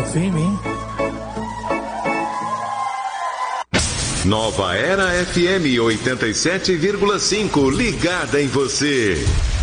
Confia em mim. Nova Era FM 87,5, ligada em você.